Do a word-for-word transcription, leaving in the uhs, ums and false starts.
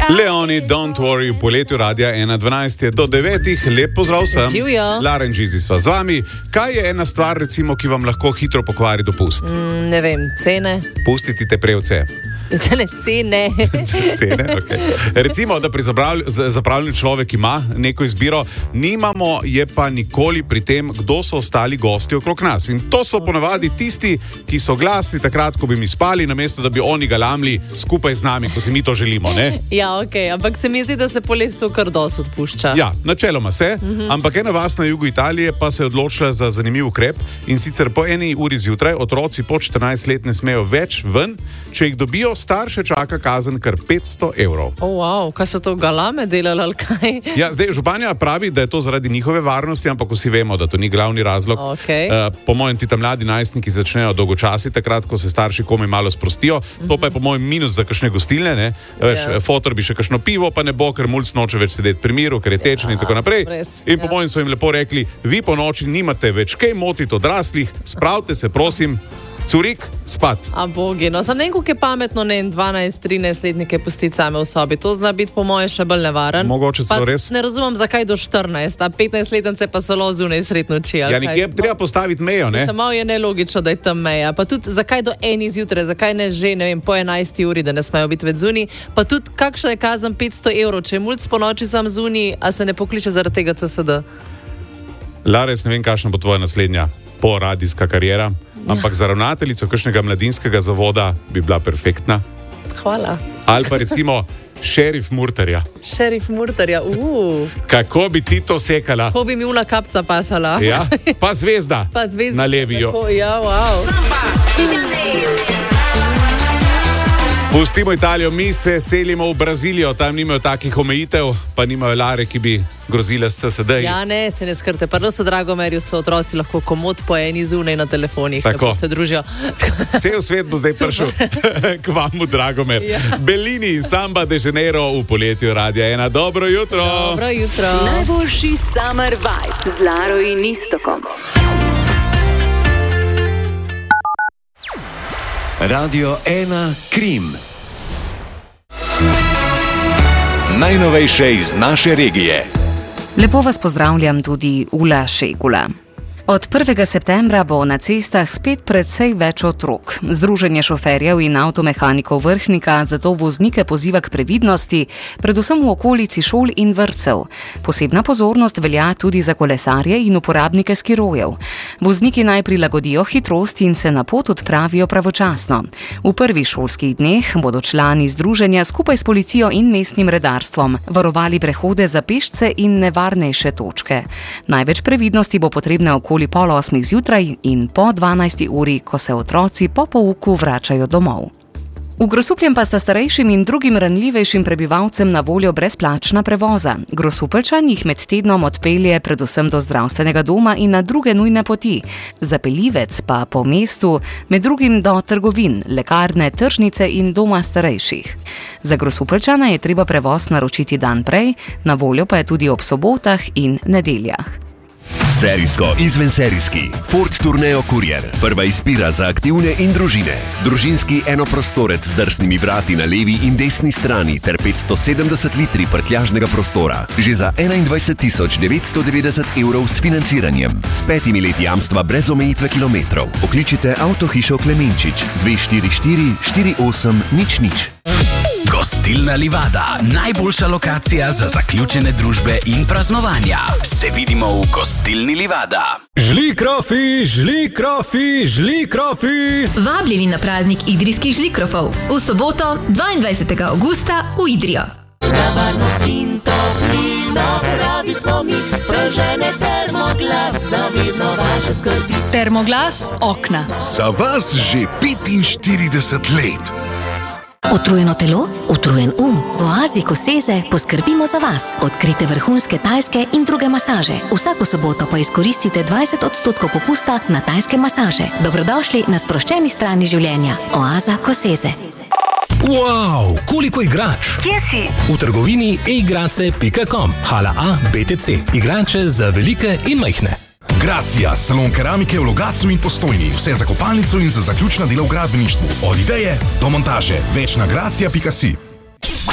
Leoni, don't worry, v poletju radia ena dvanajst je do devetih. Lep pozdrav vsem. Živijo. Laren Žizi sva z vami. Kaj je ena stvar, recimo, ki vam lahko hitro pokvari dopust? Mm, ne vem, cene. Pustiti te prevce. Ne, cene. Cene, okay. Recimo, da pri zapravljanju človek ima neko izbiro, nimamo je pa nikoli pri tem, kdo so ostali gosti okrog nas. In to so ponavadi tisti, ki so glasni takrat, ko bi mi spali, namesto da bi oni galamli skupaj z nami, ko si mi to želimo, ne? Ja, ok, ampak se mi zdi, da se polet to kar dosti odpušča. Ja, načeloma se, mm-hmm. ampak ena vas na jugu Italije pa se je odločila za zanimiv ukrep, in sicer po eni uri zjutraj otroci po štirinajst let ne smejo več ven, če jih dobijo, starše čaka kazen kar petsto evrov. O, oh, wow, kaj so to galame delali ali kaj? Ja, zdaj, županja pravi, da je to zaradi njihove varnosti, ampak vsi vemo, da to ni glavni razlog. Okay. Uh, po mojem, ti tam mladi najstniki začnejo dolgočasi, takrat, ko se starši komaj malo sprostijo. Mm-hmm. To pa je po mojem minus za kakšne gostilne, ne? Veš, yeah. Fotor bi še kakšno pivo, pa ne bo, ker mulc noče več sedeti pri miru, ker je tečen ja, in tako naprej. Res, in po ja. mojem so jim lepo rekli, vi po noči nimate več kaj motiti odraslih, spravite se, prosim, curik, spat. A bogi, no, sam ne vem, kako je pametno, ne, dvanajst trinajst letnike pustiti same v sobi. To zna biti po moje še bolj nevaren. Mogoče celo res. Ne razumem, zakaj do štirinajst, a petnajst letence pa so lo zunaj sred noči. Ja, nekje je treba postaviti mejo, ne? Samo je nelogično, da je tam meja. Pa tudi, zakaj do eni zjutraj, zakaj ne že, ne vem, po enajsti uri, da ne smejo biti več zunaj. Pa tudi, kakšna je kazen petsto evrov, če je mulc po noči sam zunaj, a se ne pokliče zaradi tega C S D? Lares, ne vem, kakšna bo tvoja naslednja poradijska kariera, ampak za ravnateljico kakšnega mladinskega zavoda bi bila perfektna. Hvala. Ali pa recimo šerif Murterja. Šerif Murterja, uuu. Kako bi ti to sekala? Kako bi mi una kapsa pasala? Ja, pa zvezda. Pa zvezda. Na levijo. Tako, ja, wow. Pustimo Italijo, mi se selimo v Brazilijo, tam nimajo takih omejitev, pa nimajo lare, ki bi grozile s C S D. Ja, ne, se ne skrbite. Prvo so Dragomerju, so otroci lahko komod po eni zunaj na telefonih, tako se družijo. Cel svet bo zdaj prišel k vam v Dragomer. Ja. Bellini in Samba de Janeiro v poletju radia ena. Dobro jutro. Dobro jutro. Najboljši summer vibe z Laro in Istokom. Radio ena Krim. Najnovejše iz naše regije. Lepo vas pozdravljam tudi Ula Šegula. Od prvega septembra bo na cestah spet precej več otrok. Združenje šoferjev in avtomehanikov Vrhnika zato voznike poziva k previdnosti, predvsem v okolici šol in vrtcev. Posebna pozornost velja tudi za kolesarje in uporabnike skirojev. Vozniki naj prilagodijo hitrost in se na pot odpravijo pravočasno. V prvih šolskih dneh bodo člani združenja skupaj s policijo in mestnim redarstvom varovali prehode za pešce in nevarnejše točke. Največ previdnosti bo potrebne okoli pol osmih zjutraj in po dvanajsti uri, ko se otroci po pouku vračajo domov. V Grosupljem pa sta starejšim in drugim ranljivejšim prebivalcem na voljo brezplačna prevoza. Grosupeljčan jih med tednom odpelje predvsem do zdravstvenega doma in na druge nujne poti. Zapeljivec pa po mestu, med drugim do trgovin, lekarne, tržnice in doma starejših. Za Grosupeljčana je treba prevoz naročiti dan prej, na voljo pa je tudi ob sobotah in nedeljah. Serijsko izvenserijski Ford Tourneo Courier. Prva izbira za aktivne in družine. Družinski enoprostorec z drsnimi vrati na levi in desni strani ter petsto sedemdeset litri prtljažnega prostora. Že za enaindvajset tisoč devetsto devetdeset evrov s financiranjem. S petimi leti jamstva brez omejitve kilometrov. Pokličite Avtohišo Klemenčič dve štiri štiri štiri osem nič nič. Gostilna Livada, najboljša lokacija za zaključene družbe in praznovanja. Se vidimo v Gostilni Livada. Žli krofi, žli krofi, žli krofi. Vabljeni na praznik idrijskih žlikrofov v soboto dvaindvajsetega avgusta v Idrijo. Za varnost in toplino pravi smo mi, pražene Termoglas, zavedno vaše skrbi. Termoglas okna. Za vas že petinštirideset let. Utrujeno telo, utrujen um. V oazi Koseze poskrbimo za vas. Odkrite vrhunske tajske in druge masaže. Vsako soboto pa izkoristite dvajset odstotkov popusta na tajske masaže. Dobrodošli na sproščeni strani življenja. Oaza Koseze. Wow, koliko igrač! Kje si? V trgovini e igrace pika com. Hala A, B T C. Igrače za velike in majhne. Gracija, salon keramike v Logatcu in Postojni. Vse za kopalnico in za zaključna dela v gradbeništvu. Od ideje do montaže. Več na gracija pika si.